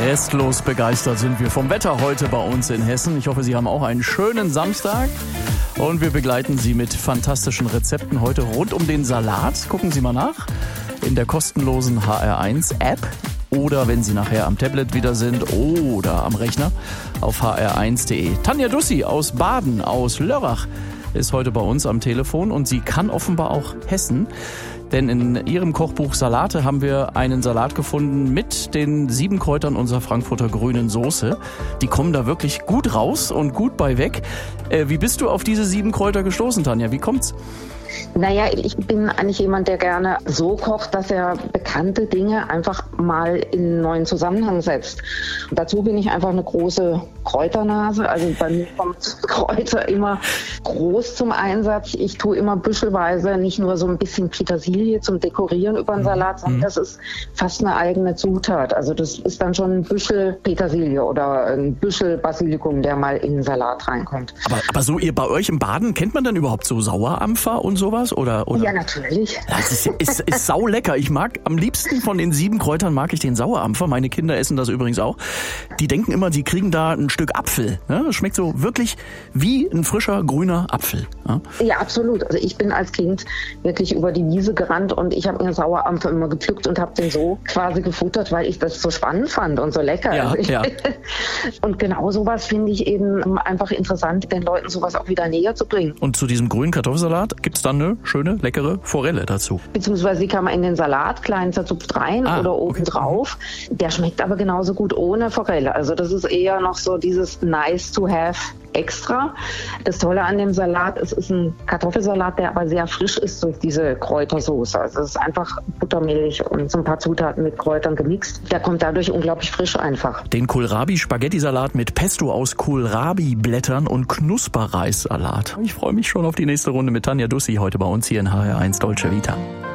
Restlos begeistert sind wir vom Wetter heute bei uns in Hessen. Ich hoffe, Sie haben auch einen schönen Samstag. Und wir begleiten Sie mit fantastischen Rezepten heute rund um den Salat. Gucken Sie mal nach in der kostenlosen HR1-App. Oder wenn Sie nachher am Tablet wieder sind oder am Rechner auf hr1.de. Tanja Dussi aus Baden, aus Lörrach, ist heute bei uns am Telefon und sie kann offenbar auch Hessen. Denn in ihrem Kochbuch Salate haben wir einen Salat gefunden mit den 7 Kräutern unserer Frankfurter grünen Soße. Die kommen da wirklich gut raus und gut bei weg. Wie bist du auf diese 7 Kräuter gestoßen, Tanja? Wie kommt's? Naja, ich bin eigentlich jemand, der gerne so kocht, dass er bekannte Dinge einfach mal in einen neuen Zusammenhang setzt. Und dazu bin ich einfach eine große Kräuternase. Also bei mir kommt Kräuter immer groß zum Einsatz. Ich tue immer büschelweise nicht nur so ein bisschen Petersilie zum Dekorieren über den Salat, sondern das ist fast eine eigene Zutat. Also das ist dann schon ein Büschel Petersilie oder ein Büschel Basilikum, der mal in den Salat reinkommt. Aber so, ihr bei euch im Baden, kennt man dann überhaupt so Sauerampfer und sowas? Oder? Ja, natürlich. Das ist sau lecker. Ich mag am liebsten von den 7 Kräutern mag ich den Sauerampfer. Meine Kinder essen das übrigens auch. Die denken immer, sie kriegen da ein Stück Apfel. Das schmeckt so wirklich wie ein frischer, grüner Apfel. Ja, absolut. Also ich bin als Kind wirklich über die Wiese gerannt und ich habe mir Sauerampfer immer gepflückt und habe den so quasi gefuttert, weil ich das so spannend fand und so lecker. Ja, ja. Und genau sowas finde ich eben einfach interessant, den Leuten sowas auch wieder näher zu bringen. Und zu diesem grünen Kartoffelsalat gibt's dann eine schöne, leckere Forelle dazu. Beziehungsweise die kann man in den Salat klein zerzupft rein oder oben drauf. Der schmeckt aber genauso gut ohne Forelle. Also das ist eher noch so dieses nice to have extra. Das Tolle an dem Salat, es ist ein Kartoffelsalat, der aber sehr frisch ist durch diese Kräutersoße. Also es ist einfach Buttermilch und so ein paar Zutaten mit Kräutern gemixt. Der kommt dadurch unglaublich frisch einfach. Den Kohlrabi-Spaghetti-Salat mit Pesto aus Kohlrabi-Blättern und Knusperreissalat. Ich freue mich schon auf die nächste Runde mit Tanja Dussi heute bei uns hier in HR1 Dolce Vita.